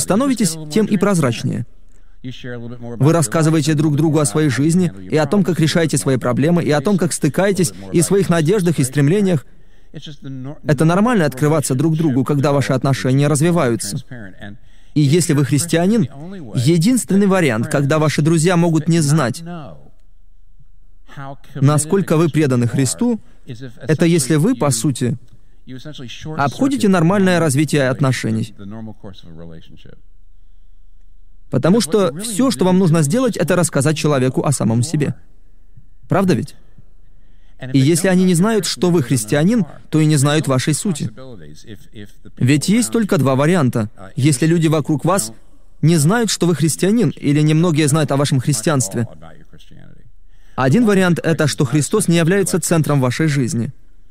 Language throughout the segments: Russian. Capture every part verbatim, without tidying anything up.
становитесь, тем и прозрачнее. Вы рассказываете друг другу о своей жизни, и о том, как решаете свои проблемы, и о том, как стыкаетесь, и о своих надеждах и стремлениях. Это нормально открываться друг другу, когда ваши отношения развиваются. И если вы христианин, единственный вариант, когда ваши друзья могут не знать, насколько вы преданы Христу, это если вы, по сути, обходите нормальное развитие отношений. Потому что все, что вам нужно сделать, это рассказать человеку о самом себе. Правда ведь? И если они не знают, что вы христианин, то и не знают вашей сути. Ведь есть только два варианта. Если люди вокруг вас не знают, что вы христианин, или немногие знают о вашем христианстве. Один вариант — это, что Христос не является центром вашей жизни.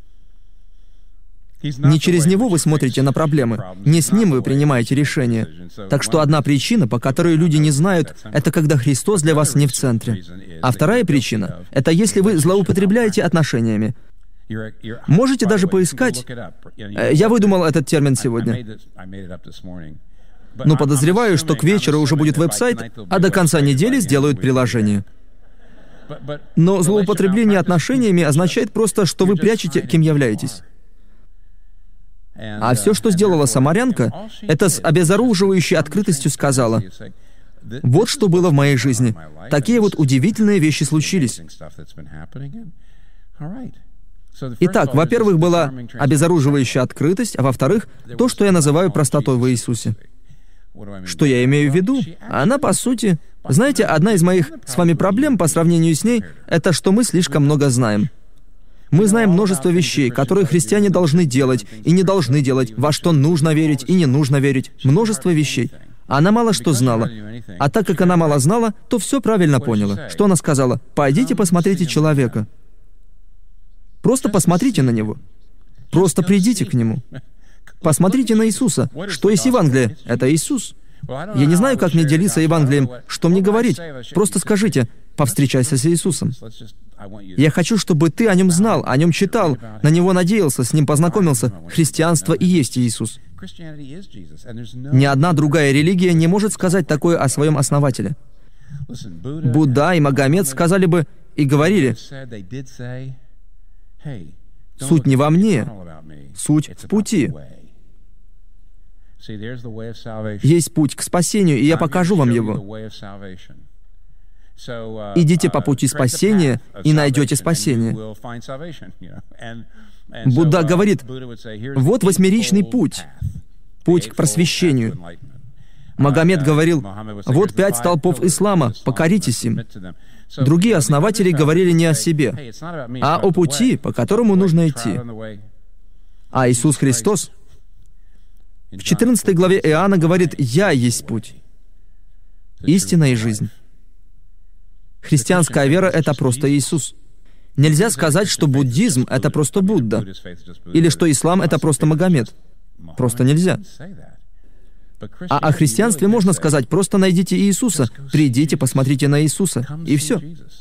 Не через Него вы смотрите на проблемы, не с Ним вы принимаете решения. Так что одна причина, по которой люди не знают, это когда Христос для вас не в центре. А вторая причина — это если вы злоупотребляете отношениями. Можете даже поискать... Я выдумал этот термин сегодня. Но подозреваю, что к вечеру уже будет веб-сайт, а до конца недели сделают приложение. Но злоупотребление отношениями означает просто, что вы прячете, кем являетесь. А все, что сделала самарянка, это с обезоруживающей открытостью сказала: «Вот что было в моей жизни. Такие вот удивительные вещи случились». Итак, во-первых, была обезоруживающая открытость, а во-вторых, то, что я называю простотой в Иисусе. Что я имею в виду? Она, по сути... Знаете, одна из моих с вами проблем по сравнению с ней — это что мы слишком много знаем. Мы знаем множество вещей, которые христиане должны делать и не должны делать, во что нужно верить и не нужно верить. Множество вещей. Она мало что знала. А так как она мало знала, то все правильно поняла. Что она сказала? «Пойдите посмотрите человека». Просто посмотрите на него. Просто придите к нему. Посмотрите на Иисуса. Что есть Евангелие? Это Иисус. Я не знаю, как мне делиться Евангелием, что мне говорить. Просто скажите: «Повстречайся с Иисусом». Я хочу, чтобы ты о Нем знал, о Нем читал, на Него надеялся, с Ним познакомился. Христианство и есть Иисус. Ни одна другая религия не может сказать такое о своем основателе. Будда и Магомед сказали бы и говорили: «Суть не во мне, суть в пути». Есть путь к спасению, и я покажу вам его. Идите по пути спасения и найдете спасение. Будда говорит: вот восьмеричный путь, путь к просвещению. Магомед говорил: вот пять столпов ислама, покоритесь им. Другие основатели говорили не о себе, а о пути, по которому нужно идти. А Иисус Христос в четырнадцатой главе Иоанна говорит: «Я есть путь, истина и жизнь». Христианская вера — это просто Иисус. Нельзя сказать, что буддизм — это просто Будда, или что ислам — это просто Магомед. Просто нельзя. А о христианстве можно сказать: просто найдите Иисуса, придите, посмотрите на Иисуса, и все.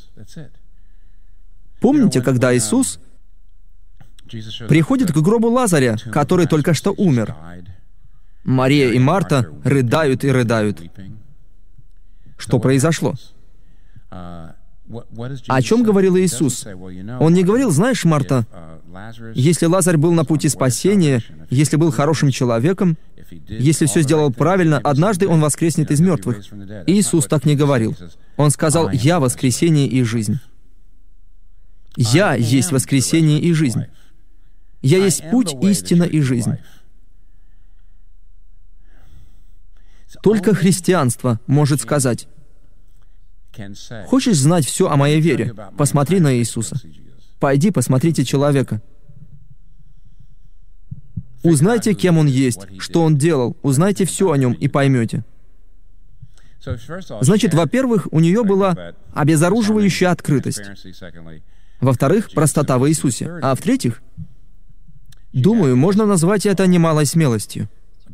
Помните, когда Иисус приходит к гробу Лазаря, который только что умер? Мария и Марта рыдают и рыдают. Что произошло? О чем говорил Иисус? Он не говорил: знаешь, Марта, если Лазарь был на пути спасения, если был хорошим человеком, если все сделал правильно, однажды он воскреснет из мертвых. Иисус так не говорил. Он сказал: «Я воскресение и жизнь». «Я есть воскресение и жизнь». «Я есть путь, истина и жизнь». Только христианство может сказать: «Хочешь знать все о моей вере? Посмотри на Иисуса. Пойди, посмотрите человека. Узнайте, кем Он есть, что Он делал. Узнайте все о Нем и поймете». Значит, во-первых, у нее была обезоруживающая открытость. Во-вторых, простота в Иисусе. А в-третьих, думаю, можно назвать это немалой смелостью.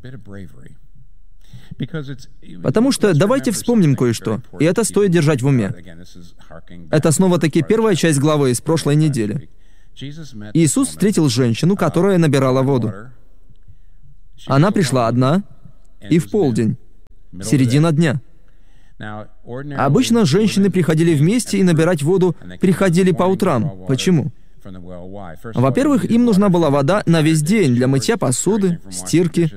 Потому что давайте вспомним кое-что, и это стоит держать в уме. Это снова-таки первая часть главы из прошлой недели. Иисус встретил женщину, которая набирала воду. Она пришла одна и в полдень. середина дня. Обычно женщины приходили вместе и набирать воду приходили по утрам. Почему? Во-первых, им нужна была вода на весь день для мытья посуды, стирки,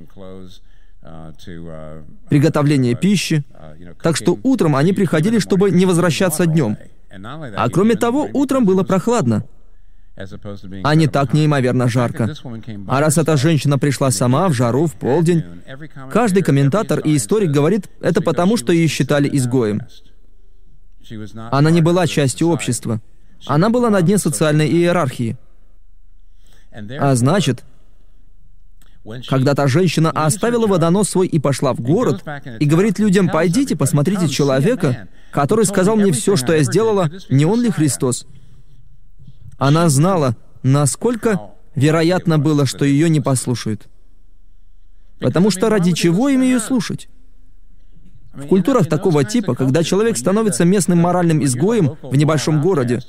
приготовления пищи. Так что утром они приходили, чтобы не возвращаться днем. А кроме того, утром было прохладно, а не так неимоверно жарко. А раз эта женщина пришла сама в жару в полдень, каждый комментатор и историк говорит, это потому, что ее считали изгоем. Она не была частью общества. Она была на дне социальной иерархии. А значит, когда та женщина оставила водонос свой и пошла в город, и говорит людям, «Пойдите, посмотрите человека, который сказал мне все, что я сделала, не он ли Христос?» Она знала, насколько вероятно было, что ее не послушают. Потому что ради чего им ее слушать? В культурах такого типа, когда человек становится местным моральным изгоем в небольшом городе,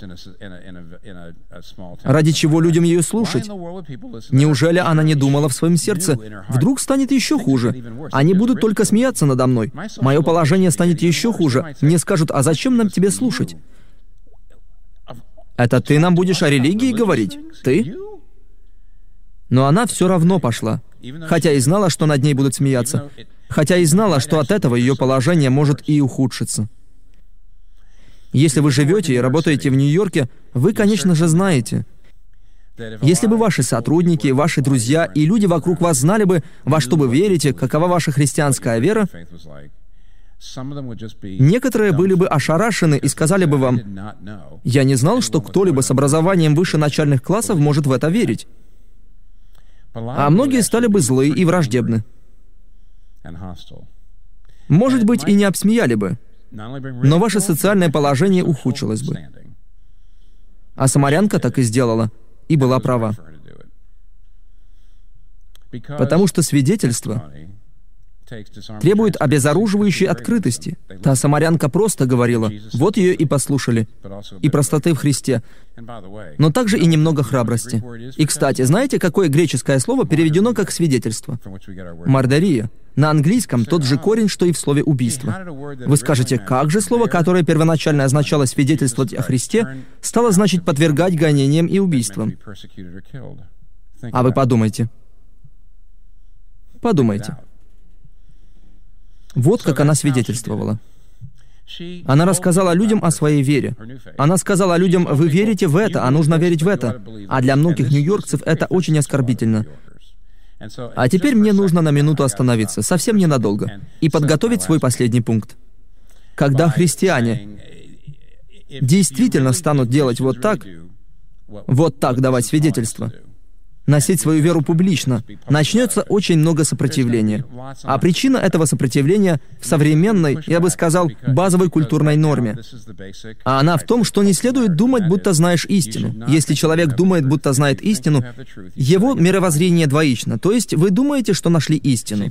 ради чего людям ее слушать? Неужели она не думала в своем сердце, вдруг станет еще хуже? Они будут только смеяться надо мной. Мое положение станет еще хуже. Мне скажут, а зачем нам тебе слушать? Это ты нам будешь о религии говорить? Ты? Но она все равно пошла, хотя и знала, что над ней будут смеяться. Хотя и знала, что от этого ее положение может и ухудшиться. Если вы живете и работаете в Нью-Йорке, вы, конечно же, знаете. Если бы ваши сотрудники, ваши друзья и люди вокруг вас знали бы, во что вы верите, какова ваша христианская вера, некоторые были бы ошарашены и сказали бы вам, «Я не знал, что кто-либо с образованием выше начальных классов может в это верить». А многие стали бы злы и враждебны. Может быть, и не обсмеяли бы, но ваше социальное положение ухудшилось бы. А самарянка так и сделала, и была права. Потому что свидетельство требует обезоруживающей открытости. Та самарянка просто говорила, вот ее и послушали, и простоты в Христе, но также и немного храбрости. И, кстати, знаете, какое греческое слово переведено как свидетельство? Мардария. На английском тот же корень, что и в слове «убийство». Вы скажете, как же слово, которое первоначально означало свидетельствовать о Христе, стало значить подвергать гонениям и убийствам? А вы подумайте. Подумайте. Вот как она свидетельствовала. Она рассказала людям о своей вере. Она сказала людям, вы верите в это, а нужно верить в это. А для многих нью-йоркцев это очень оскорбительно. А теперь мне нужно на минуту остановиться, совсем ненадолго, и подготовить свой последний пункт. Когда христиане действительно станут делать вот так, вот так давать свидетельство, носить свою веру публично, начнется очень много сопротивления. А причина этого сопротивления в современной, я бы сказал, базовой культурной норме. А она в том, что не следует думать, будто знаешь истину. Если человек думает, будто знает истину, его мировоззрение двоично. То есть вы думаете, что нашли истину.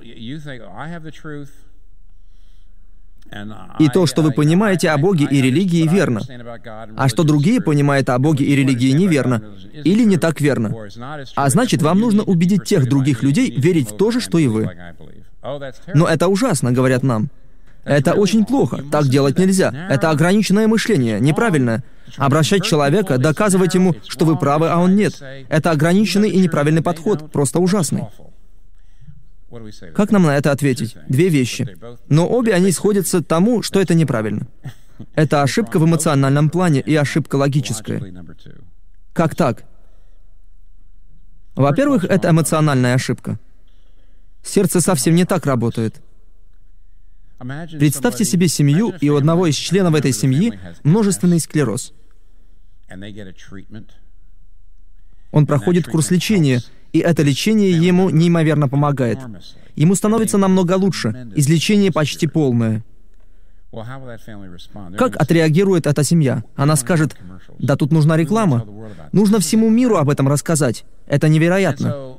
И то, что вы понимаете о Боге и религии, верно. А что другие понимают о Боге и религии, неверно. Или не так верно. А значит, вам нужно убедить тех других людей верить в то же, что и вы. Но это ужасно, говорят нам. Это очень плохо. Так делать нельзя. Это ограниченное мышление, неправильное. Обращать человека, доказывать ему, что вы правы, а он нет. Это ограниченный и неправильный подход, просто ужасный. Как нам на это ответить? Две вещи. Но обе они сходятся тому, что это неправильно. Это ошибка в эмоциональном плане и ошибка логическая. Как так? Во-первых, это эмоциональная ошибка. Сердце совсем не так работает. Представьте себе семью, и у одного из членов этой семьи множественный склероз. Он проходит курс лечения, и это лечение ему неимоверно помогает. Ему становится намного лучше, излечение почти полное. Как отреагирует эта семья? Она скажет, да тут нужна реклама. Нужно всему миру об этом рассказать. Это невероятно.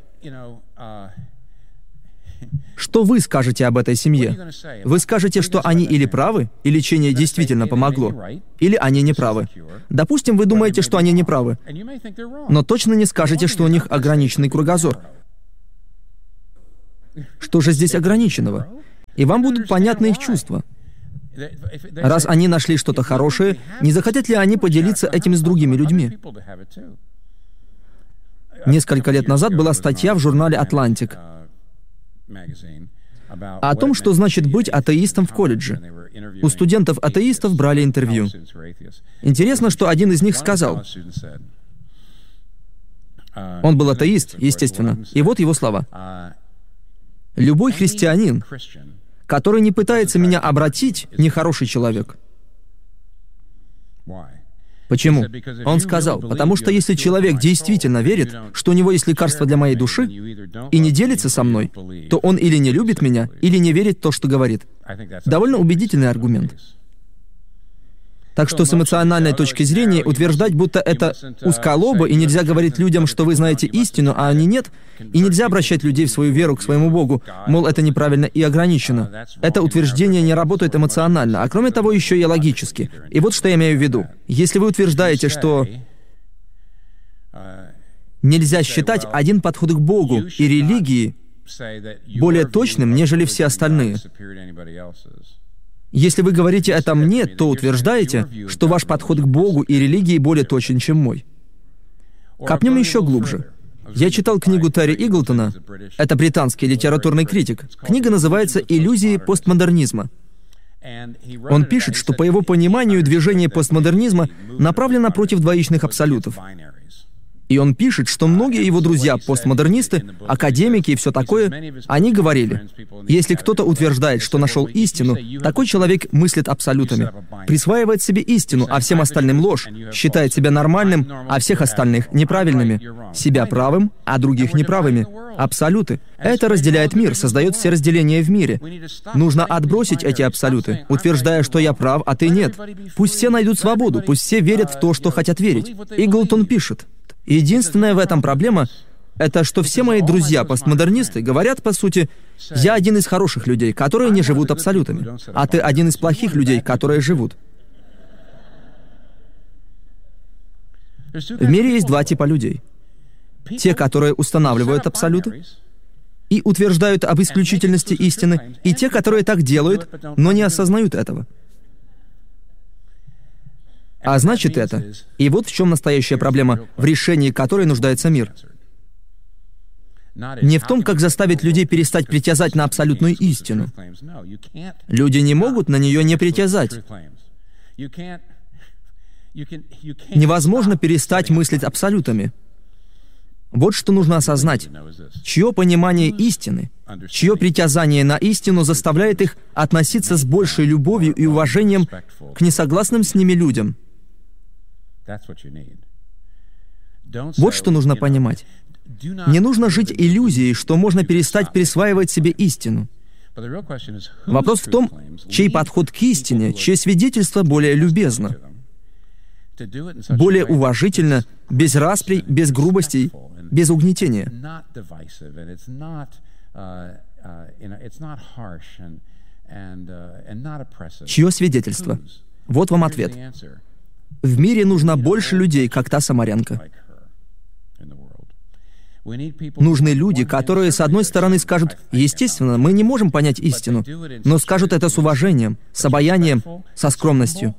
Что вы скажете об этой семье? Вы скажете, что они или правы, и лечение действительно помогло, или они не правы. Допустим, вы думаете, что они не правы, но точно не скажете, что у них ограниченный кругозор. Что же здесь ограниченного? и вам будут понятны их чувства. Раз они нашли что-то хорошее, не захотят ли они поделиться этим с другими людьми? Несколько лет назад была статья в журнале «Атлантик» о том, что значит быть атеистом в колледже. У студентов-атеистов брали интервью. Интересно, что один из них сказал. Он был атеист, естественно. И вот его слова. «Любой христианин, который не пытается меня обратить, нехороший человек». Почему? Он сказал, потому что если человек действительно верит, что у него есть лекарство для моей души, и не делится со мной, то он или не любит меня, или не верит в то, что говорит. Довольно убедительный аргумент. Так что с эмоциональной точки зрения утверждать, будто это узколобо, и нельзя говорить людям, что вы знаете истину, а они нет, и нельзя обращать людей в свою веру к своему Богу, мол, это неправильно и ограничено. Это утверждение не работает эмоционально, а кроме того, еще и логически. И вот что я имею в виду. Если вы утверждаете, что нельзя считать один подход к Богу и религии более точным, нежели все остальные, если вы говорите это мне, то утверждаете, что ваш подход к Богу и религии более точен, чем мой. Копнем еще глубже. Я читал книгу Терри Иглтона. Это британский литературный критик. Книга называется «Иллюзии постмодернизма». Он пишет, что по его пониманию движение постмодернизма направлено против двоичных абсолютов. И он пишет, что многие его друзья-постмодернисты, академики и все такое, они говорили, если кто-то утверждает, что нашел истину, такой человек мыслит абсолютами, присваивает себе истину, а всем остальным ложь, считает себя нормальным, а всех остальных неправильными, себя правым, а других неправыми. Абсолюты. Это разделяет мир, создает все разделения в мире. Нужно отбросить эти абсолюты, утверждая, что я прав, а ты нет. Пусть все найдут свободу, пусть все верят в то, что хотят верить. Иглтон пишет, единственная в этом проблема — это что все мои друзья-постмодернисты говорят, по сути, «Я один из хороших людей, которые не живут абсолютами, а ты один из плохих людей, которые живут». В мире есть два типа людей. Те, которые устанавливают абсолюты и утверждают об исключительности истины, и те, которые так делают, но не осознают этого. А значит это, и вот в чем настоящая проблема, в решении которой нуждается мир. Не в том, как заставить людей перестать притязать на абсолютную истину. Люди не могут на нее не притязать. Невозможно перестать мыслить абсолютами. Вот что нужно осознать. Чье понимание истины, чье притязание на истину заставляет их относиться с большей любовью и уважением к несогласным с ними людям. Вот что нужно понимать. Не нужно жить иллюзией, что можно перестать присваивать себе истину. Вопрос в том, чей подход к истине, чье свидетельство более любезно, более уважительно, без расприй, без грубостей, без угнетения. Чье свидетельство? Вот вам ответ. В мире нужно больше людей, как та самарянка. Нужны люди, которые, с одной стороны, скажут, естественно, мы не можем понять истину, но скажут это с уважением, с обаянием, со скромностью.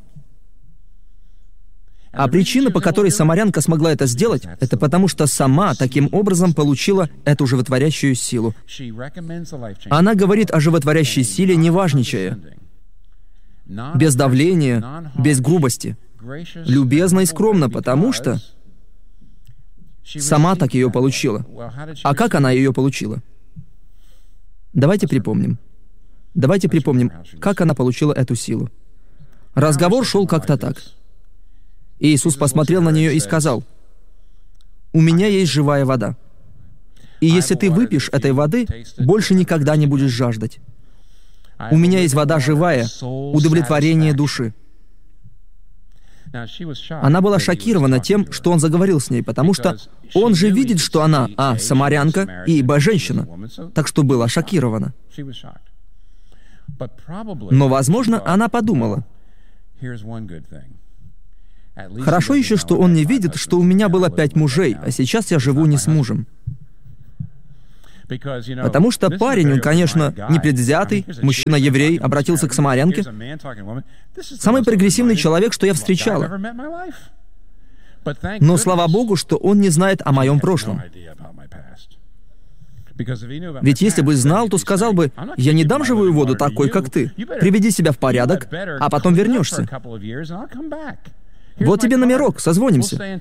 А причина, по которой самарянка смогла это сделать, это потому, что сама таким образом получила эту животворящую силу. Она говорит о животворящей силе, не важничая, без давления, без грубости, любезно и скромно, потому что сама так ее получила. А как она ее получила? Давайте припомним. Давайте припомним, как она получила эту силу. Разговор шел как-то так. Иисус посмотрел на нее и сказал, «У меня есть живая вода. И если ты выпьешь этой воды, больше никогда не будешь жаждать. У меня есть вода живая, удовлетворение души». Она была шокирована тем, что он заговорил с ней, потому что он же видит, что она, а, самарянка, и, б, женщина, так что была шокирована. Но, возможно, она подумала, «Хорошо еще, что он не видит, что у меня было пять мужей, а сейчас я живу не с мужем». Потому что парень, он, конечно, непредвзятый, мужчина-еврей, обратился к самарянке. Самый прогрессивный человек, что я встречала. Но слава Богу, что он не знает о моем прошлом. Ведь если бы знал, то сказал бы: «Я не дам живую воду такой, как ты. Приведи себя в порядок, а потом вернешься. Вот тебе номерок, созвонимся».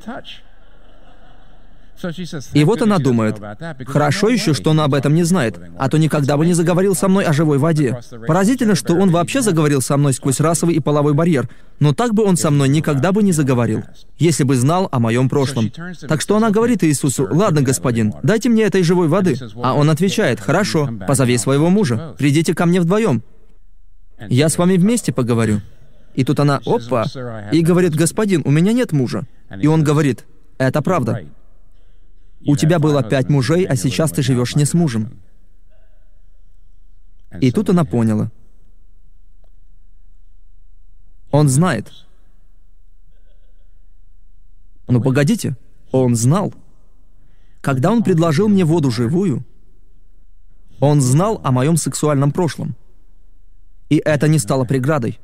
И вот она думает: хорошо еще, что он об этом не знает, а то никогда бы не заговорил со мной о живой воде. Поразительно, что он вообще заговорил со мной сквозь расовый и половой барьер, но так бы он со мной никогда бы не заговорил, если бы знал о моем прошлом. Так что она говорит Иисусу: «Ладно, господин, дайте мне этой живой воды». А он отвечает: «Хорошо, позови своего мужа, придите ко мне вдвоем. Я с вами вместе поговорю». И тут она: «Опа!» и говорит: «Господин, у меня нет мужа». И он говорит: «Это правда. У тебя было пять мужей, а сейчас ты живешь не с мужем». И тут она поняла. Он знает. Но погодите, он знал. Когда он предложил мне воду живую, он знал о моем сексуальном прошлом. И это не стало преградой.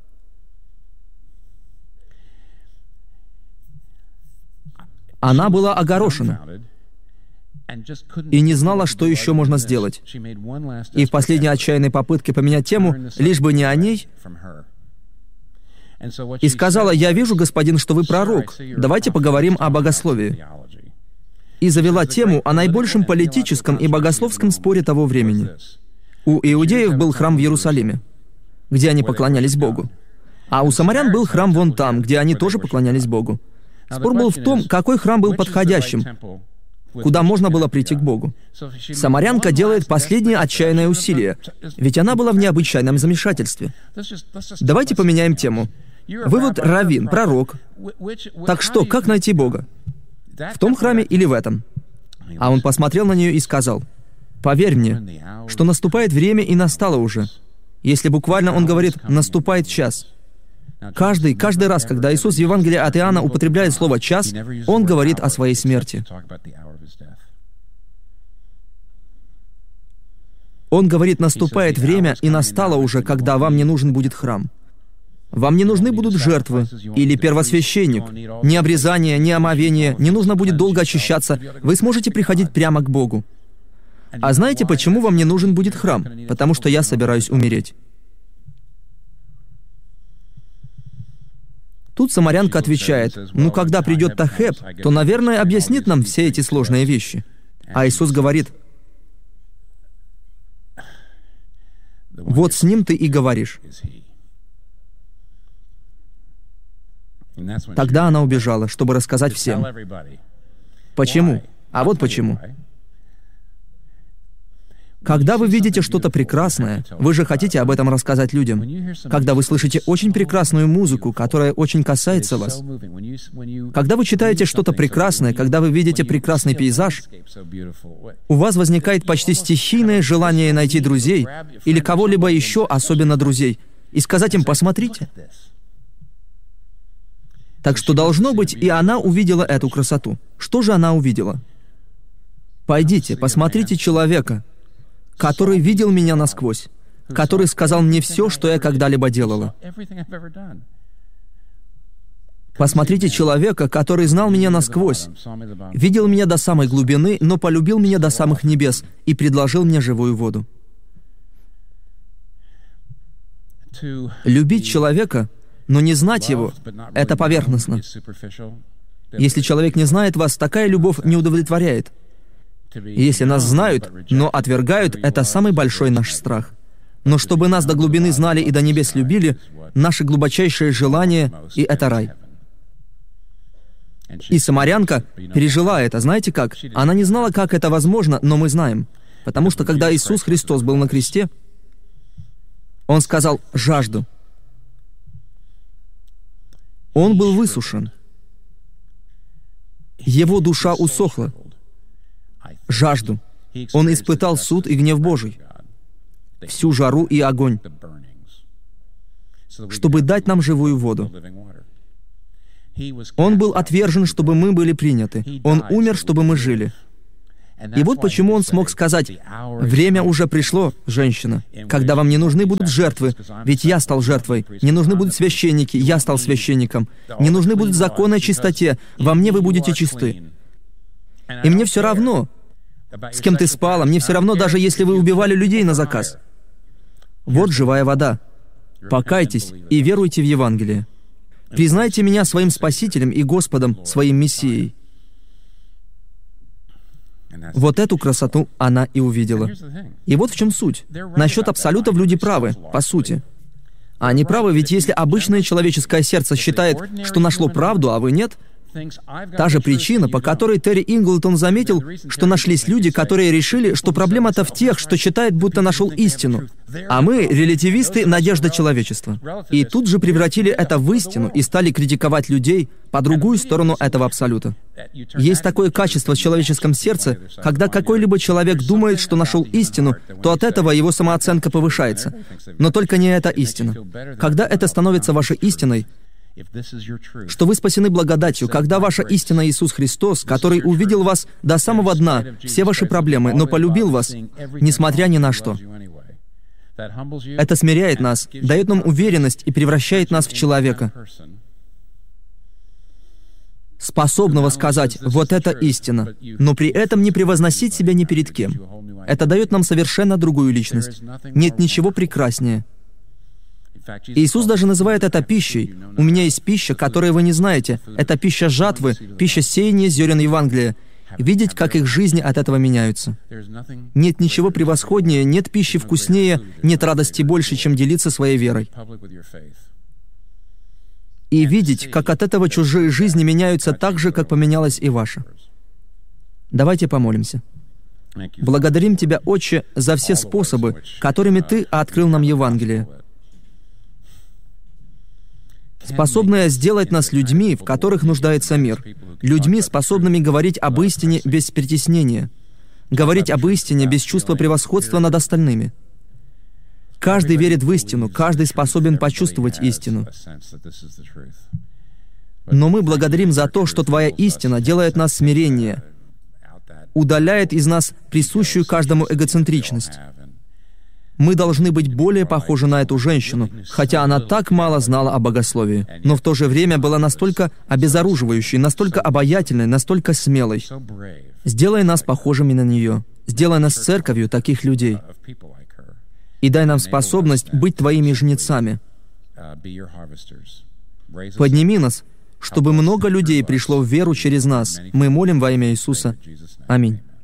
Она была огорошена и не знала, что еще можно сделать. И в последней отчаянной попытке поменять тему, лишь бы не о ней, и сказала: «Я вижу, господин, что вы пророк. Давайте поговорим о богословии». И завела тему о наибольшем политическом и богословском споре того времени. У иудеев был храм в Иерусалиме, где они поклонялись Богу. А у самарян был храм вон там, где они тоже поклонялись Богу. Спор был в том, какой храм был подходящим, куда можно было прийти к Богу. Самарянка делает последнее отчаянное усилие, ведь она была в необычайном замешательстве. Давайте поменяем тему. Вы вот раввин, пророк. Так что, как найти Бога? В том храме или в этом? А он посмотрел на нее и сказал: «Поверь мне, что наступает время и настало уже». Если буквально он говорит «наступает час». Каждый, каждый раз, когда Иисус в Евангелии от Иоанна употребляет слово «час», он говорит о своей смерти. Он говорит: «Наступает время, и настало уже, когда вам не нужен будет храм. Вам не нужны будут жертвы или первосвященник, ни обрезание, ни омовение, не нужно будет долго очищаться, вы сможете приходить прямо к Богу. А знаете, почему вам не нужен будет храм? Потому что я собираюсь умереть». Тут самарянка отвечает: «Ну, когда придет Тахеб, то, наверное, объяснит нам все эти сложные вещи». А Иисус говорит: «Вот с ним ты и говоришь». Тогда она убежала, чтобы рассказать всем. Почему? А вот почему. Когда вы видите что-то прекрасное, вы же хотите об этом рассказать людям. Когда вы слышите очень прекрасную музыку, которая очень касается вас. Когда вы читаете что-то прекрасное, когда вы видите прекрасный пейзаж, у вас возникает почти стихийное желание найти друзей или кого-либо еще, особенно друзей, и сказать им: «Посмотрите». Так что, должно быть, и она увидела эту красоту. Что же она увидела? Пойдите, посмотрите человека, который видел меня насквозь, который сказал мне все, что я когда-либо делала. Посмотрите человека, который знал меня насквозь, видел меня до самой глубины, но полюбил меня до самых небес и предложил мне живую воду. Любить человека, но не знать его, это поверхностно. Если человек не знает вас, такая любовь не удовлетворяет. Если нас знают, но отвергают, это самый большой наш страх. Но чтобы нас до глубины знали и до небес любили, наше глубочайшее желание, и это рай. И самарянка пережила это, знаете как? Она не знала, как это возможно, но мы знаем. Потому что когда Иисус Христос был на кресте, Он сказал: «Жажду». Он был высушен. Его душа усохла. Жажду. Он испытал суд и гнев Божий, всю жару и огонь, чтобы дать нам живую воду. Он был отвержен, чтобы мы были приняты. Он умер, чтобы мы жили. И вот почему он смог сказать: «Время уже пришло, женщина, когда вам не нужны будут жертвы, ведь я стал жертвой. Не нужны будут священники, я стал священником. Не нужны будут законы о чистоте, во мне вы будете чисты. И мне все равно, с кем ты спала, мне все равно, даже если вы убивали людей на заказ. Вот живая вода. Покайтесь и веруйте в Евангелие. Признайте меня своим Спасителем и Господом, своим Мессией». Вот эту красоту она и увидела. И вот в чем суть. Насчет абсолютов люди правы, по сути. Они правы, ведь если обычное человеческое сердце считает, что нашло правду, а вы нет, та же причина, по которой Терри Инглтон заметил, что нашлись люди, которые решили, что проблема-то в тех, что считает, будто нашел истину. А мы, релятивисты, надежда человечества. И тут же превратили это в истину и стали критиковать людей по другую сторону этого абсолюта. Есть такое качество в человеческом сердце, когда какой-либо человек думает, что нашел истину, то от этого его самооценка повышается. Но только не эта истина. Когда это становится вашей истиной, что вы спасены благодатью, когда ваша истина Иисус Христос, который увидел вас до самого дна, все ваши проблемы, но полюбил вас, несмотря ни на что. Это смиряет нас, дает нам уверенность и превращает нас в человека, способного сказать: «Вот это истина», но при этом не превозносить себя ни перед кем. Это дает нам совершенно другую личность. Нет ничего прекраснее. Иисус даже называет это пищей. «У меня есть пища, которую вы не знаете. Это пища жатвы, пища сеяния зерен Евангелия. Видеть, как их жизни от этого меняются. Нет ничего превосходнее, нет пищи вкуснее, нет радости больше, чем делиться своей верой. И видеть, как от этого чужие жизни меняются так же, как поменялась и ваша». Давайте помолимся. Благодарим Тебя, Отче, за все способы, которыми Ты открыл нам Евангелие, способное сделать нас людьми, в которых нуждается мир, людьми, способными говорить об истине без притеснения, говорить об истине без чувства превосходства над остальными. Каждый верит в истину, каждый способен почувствовать истину. Но мы благодарим за то, что Твоя истина делает нас смиреннее, удаляет из нас присущую каждому эгоцентричность. Мы должны быть более похожи на эту женщину, хотя она так мало знала о богословии, но в то же время была настолько обезоруживающей, настолько обаятельной, настолько смелой. Сделай нас похожими на нее. Сделай нас церковью таких людей. И дай нам способность быть Твоими жнецами. Подними нас, чтобы много людей пришло в веру через нас. Мы молим во имя Иисуса. Аминь.